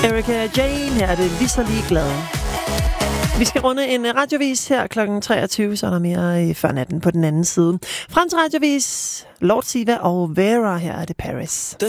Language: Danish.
Erika Jane, her er det lige så ligeglad. Vi skal runde en radiovis her kl. 23, så er der mere før natten på den anden side. Frem til radiovis, Lord Siva og Vera, her er det Paris.